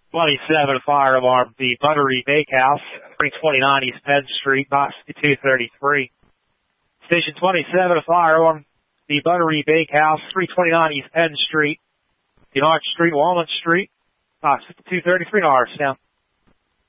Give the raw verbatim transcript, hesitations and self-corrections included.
twenty-seven, fire alarm, the Buttery Bakehouse, three twenty-nine East Penn Street, box two thirty-three. Station twenty-seven, fire alarm, the Buttery Bakehouse, three twenty-nine East Penn Street, Arch Street, Walnut Street, box two thirty-three, Norristown.